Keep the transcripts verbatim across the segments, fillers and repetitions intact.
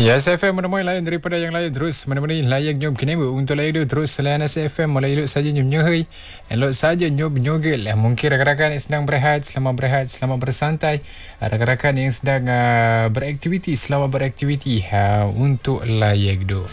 Ya, S F M menemui lain daripada yang lain. Terus menemui layak nyom kini untuk layak dia terus selain S F M mulai elok saja nyom nyehai, elok saja nyom nyogel. Mungkin rakan-rakan yang sedang berehat, selamat berehat, selamat bersantai. Rakan-rakan yang sedang uh, beraktiviti, selamat beraktiviti uh, untuk layak dia.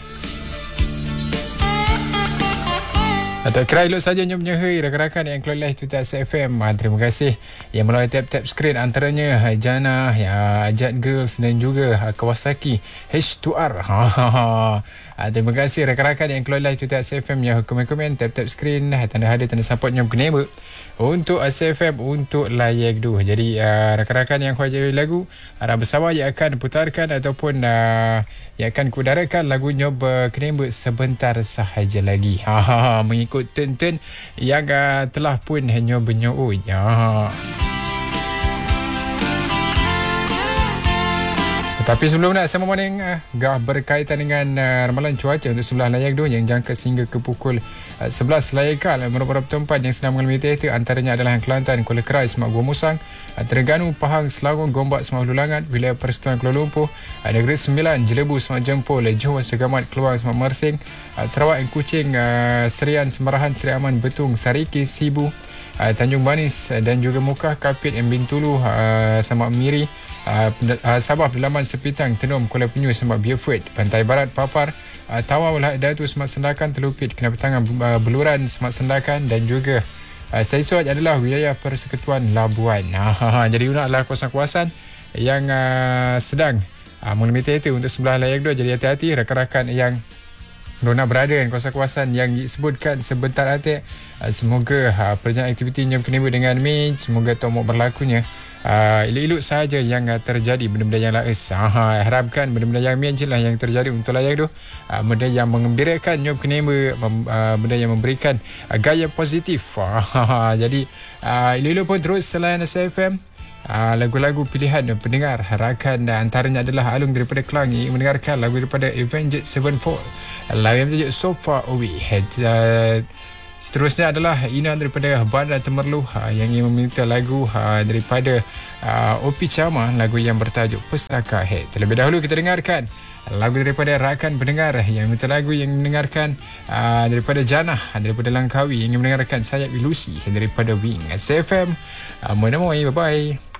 Atau kira elok saja nyom nyehai rakan-rakan yang keluar live Twitter S F M. Terima kasih yang melalui tap-tap skrin antaranya Jana, ya, Ajat Girls dan juga Kawasaki H dua R. Terima kasih rakan-rakan yang keluar live Twitter S F M yang komen-komen tap-tap skrin tanda hadir tanda support nyom kenapa untuk S F M untuk layak du. Jadi uh, rakan-rakan yang khawatir lagu ada bersama yang akan putarkan ataupun uh, yang akan kudarakan lagu nyom uh, kenapa sebentar sahaja lagi. Ha mengikut turn-turn yang uh, telah pun hanya bernyoi. Ha. Tapi sebelum nak sama morning uh, gah berkaitan dengan uh, ramalan cuaca untuk sebelah layak dua yang jangka sehingga ke pukul uh, sebelas layakal beberapa tempat yang sedang mengalami teater antaranya adalah Kelantan, Kuala Kerai, Semak Gua Musang, uh, Terengganu, Pahang, Selangor, Gombak, Semak Hulu Langat, wilayah Persekutuan Kuala Lumpur, uh, Negeri Sembilan, Jelebu, Semak Jempol, Johor, Segamat, Keluang, Semak Mersing, uh, Sarawak, Kuching, uh, Serian, Semarahan, Seri Aman, Betung, Sariki, Sibu, uh, Tanjung Banis uh, dan juga Mukah, Kapit, Bintulu, uh, Semak Miri, Uh, uh, Sabah, Pedalaman, Sepitang, Tenom, Kuala Penyu, Semak Beaufort, Pantai Barat, Papar, uh, Tawau, Lahad Datu, Semak Sendakan, Telupit, Kenapetangan, uh, Beluran, Semak Sendakan dan juga uh, Saisuat adalah wilayah Persekutuan Labuan. Uh, jadi ini adalah kawasan-kawasan yang uh, sedang uh, mengalami teater untuk sebelah layak dua. Jadi hati-hati rakan-rakan yang nak berada di kawasan-kawasan yang disebutkan sebentar atik. Uh, semoga uh, perjalanan aktivitinya berkenaan dengan Mei. Semoga tomok berlakunya Uh, elok-elok sahaja yang uh, terjadi benda-benda yang laes. Uh, harapkan benda-benda yang mencil lah yang terjadi untuk layak tu. Uh, benda yang mengembirakan nyom kenema, uh, benda yang memberikan uh, gaya positif. Uh, jadi uh, elok-elok pun terus selain S F M. Uh, lagu-lagu pilihan pendengar rakan uh, antaranya adalah Alung daripada Kelangi mendengarkan lagu daripada Avenged Sevenfold, lagu yang bertajuk So Far Away. uh, Seterusnya adalah Ina daripada Bandar Temerloh uh, yang ingin meminta lagu uh, daripada uh, Opi Chama, lagu yang bertajuk Pesaka Head. Terlebih dahulu kita dengarkan lagu daripada rakan pendengar yang minta lagu, yang mendengarkan uh, daripada Janah daripada Langkawi, yang ingin mendengarkan Sayap Ilusi daripada Wing. S F M uh, menemui, bye-bye.